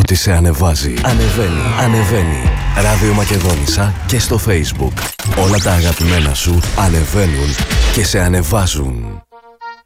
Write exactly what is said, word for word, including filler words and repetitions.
Ό,τι σε ανεβάζει. Ανεβαίνει. Ανεβαίνει. Ράδιο Μακεδόνισσα και στο Facebook. Όλα τα αγαπημένα σου ανεβαίνουν και σε ανεβάζουν.